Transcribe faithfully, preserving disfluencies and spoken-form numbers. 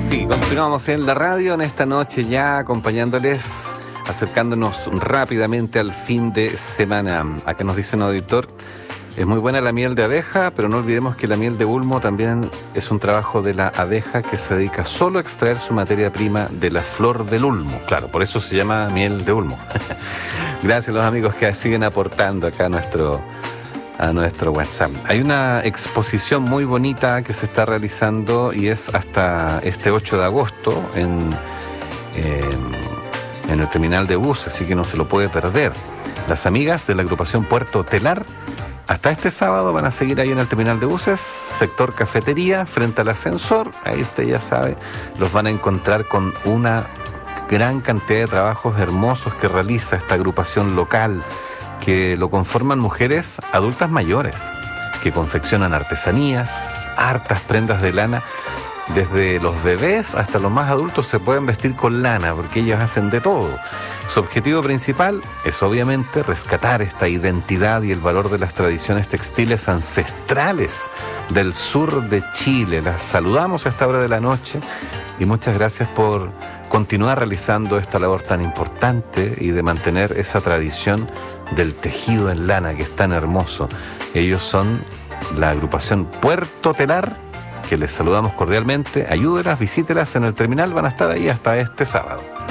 Sí, continuamos en la radio en esta noche ya acompañándoles, acercándonos rápidamente al fin de semana. Acá nos dice un auditor, es muy buena la miel de abeja, pero no olvidemos que la miel de ulmo también es un trabajo de la abeja que se dedica solo a extraer su materia prima de la flor del ulmo. Claro, por eso se llama miel de ulmo. Gracias a los amigos que siguen aportando acá a nuestro... a nuestro WhatsApp. Hay una exposición muy bonita que se está realizando y es hasta este ocho de agosto en, en, en el terminal de buses, así que no se lo puede perder. Las amigas de la agrupación Puerto Telar hasta este sábado van a seguir ahí en el terminal de buses, sector cafetería, frente al ascensor. Ahí usted ya sabe, los van a encontrar con una gran cantidad de trabajos hermosos que realiza esta agrupación local, que lo conforman mujeres adultas mayores, que confeccionan artesanías, hartas prendas de lana. Desde los bebés hasta los más adultos se pueden vestir con lana, porque ellas hacen de todo. Su objetivo principal es obviamente rescatar esta identidad y el valor de las tradiciones textiles ancestrales del sur de Chile. Las saludamos a esta hora de la noche y muchas gracias por continuar realizando esta labor tan importante y de mantener esa tradición del tejido en lana que es tan hermoso. Ellos son la agrupación Puerto Telar, que les saludamos cordialmente. Ayúdelas, visítelas en el terminal, van a estar ahí hasta este sábado.